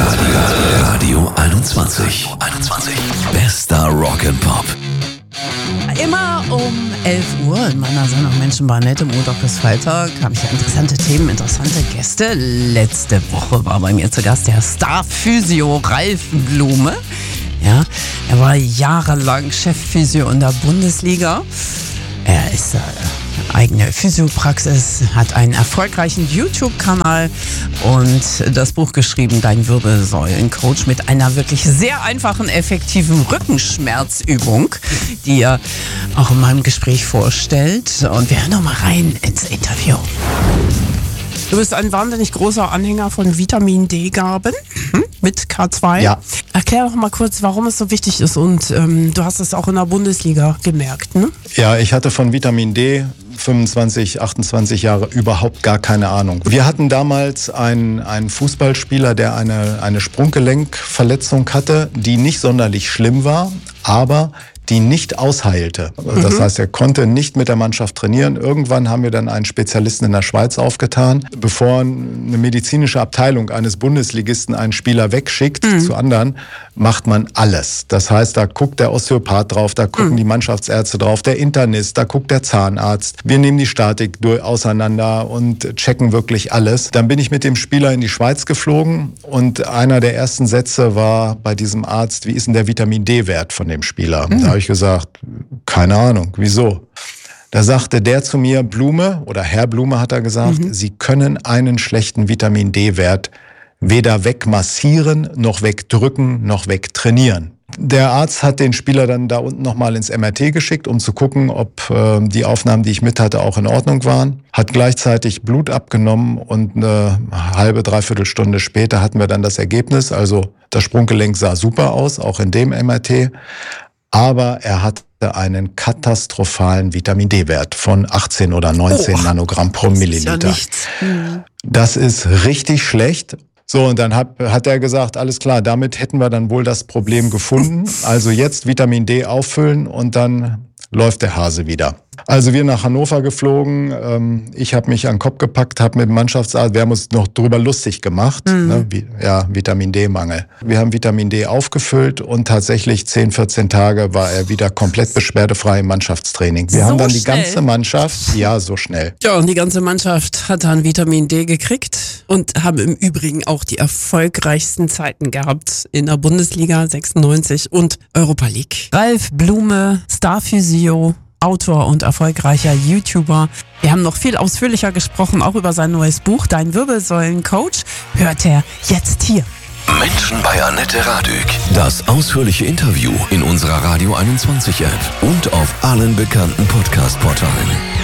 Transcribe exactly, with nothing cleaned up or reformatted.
Radio einundzwanzig. einundzwanzig. Bester Rock and Pop. Immer um elf Uhr in meiner Sendung Menschen bei Nette, Montag bis Freitag, habe ich ja interessante Themen, interessante Gäste. Letzte Woche war bei mir zu Gast der Star-Physio Ralf Blume. Ja, er war jahrelang Chefphysio in der Bundesliga. Er ist äh, eigene Physiopraxis, hat einen erfolgreichen YouTube-Kanal und das Buch geschrieben, Dein Wirbelsäulencoach, mit einer wirklich sehr einfachen, effektiven Rückenschmerzübung, die er auch in meinem Gespräch vorstellt. Und wir hören noch mal rein ins Interview. Du bist ein wahnsinnig großer Anhänger von Vitamin D-Gaben mit K zwei. Ja. Erklär doch mal kurz, warum es so wichtig ist. Und ähm, du hast es auch in der Bundesliga gemerkt, ne? Ja, ich hatte von Vitamin D fünfundzwanzig, achtundzwanzig Jahre überhaupt gar keine Ahnung. Wir hatten damals einen, einen Fußballspieler, der eine, eine Sprunggelenkverletzung hatte, die nicht sonderlich schlimm war, aber die nicht ausheilte. Das mhm. heißt, er konnte nicht mit der Mannschaft trainieren. Irgendwann haben wir dann einen Spezialisten in der Schweiz aufgetan. Bevor eine medizinische Abteilung eines Bundesligisten einen Spieler wegschickt mhm. zu anderen, macht man alles. Das heißt, da guckt der Osteopath drauf, da gucken mhm. die Mannschaftsärzte drauf, der Internist, da guckt der Zahnarzt. Wir nehmen die Statik durch, auseinander und checken wirklich alles. Dann bin ich mit dem Spieler in die Schweiz geflogen und einer der ersten Sätze war bei diesem Arzt, wie ist denn der Vitamin D-Wert von dem Spieler? Mhm. Da habe ich gesagt, keine Ahnung, wieso? Da sagte der zu mir, Blume, oder Herr Blume hat er gesagt, mhm. Sie können einen schlechten Vitamin D-Wert weder wegmassieren, noch wegdrücken, noch wegtrainieren. Der Arzt hat den Spieler dann da unten nochmal ins M R T geschickt, um zu gucken, ob äh, die Aufnahmen, die ich mit hatte, auch in Ordnung waren. Hat gleichzeitig Blut abgenommen und eine halbe, dreiviertel Stunde später hatten wir dann das Ergebnis. Also das Sprunggelenk sah super aus, auch in dem M R T. Aber er hatte einen katastrophalen Vitamin D-Wert von achtzehn oder neunzehn oh, Nanogramm pro Milliliter. Das ist ja nichts. Das ist richtig schlecht. So, und dann hat, hat er gesagt, alles klar, damit hätten wir dann wohl das Problem gefunden. Also jetzt Vitamin D auffüllen und dann läuft der Hase wieder. Also wir nach Hannover geflogen, ähm, ich habe mich an den Kopf gepackt, habe mit dem Mannschaftsarzt, wir haben uns noch drüber lustig gemacht, mhm. ne, wie, ja, Vitamin D-Mangel. Wir haben Vitamin D aufgefüllt und tatsächlich zehn, vierzehn Tage war er wieder komplett beschwerdefrei im Mannschaftstraining. Wir so haben dann die schnell? ganze Mannschaft, ja, so schnell. Ja, und die ganze Mannschaft hat dann Vitamin D gekriegt und haben im Übrigen auch die erfolgreichsten Zeiten gehabt in der Bundesliga sechsundneunzig und Europa League. Ralf Blume, Star-Physio, Autor und erfolgreicher YouTuber. Wir haben noch viel ausführlicher gesprochen, auch über sein neues Buch, Dein Wirbelsäulencoach. Hört er jetzt hier. Menschen bei Annette Radück. Das ausführliche Interview in unserer Radio einundzwanzig App und auf allen bekannten Podcast-Portalen.